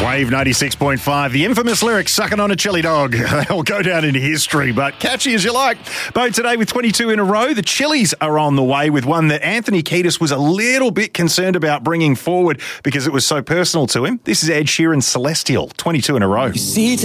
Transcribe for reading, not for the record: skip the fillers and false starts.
Wave 96.5, the infamous lyrics, sucking on a chili dog. They'll go down in history, but catchy as you like. Both today with 22 in a row. The Chili's are on the way with one that Anthony Kiedis was a little bit concerned about bringing forward because it was so personal to him. This is Ed Sheeran's Celestial, 22 in a row.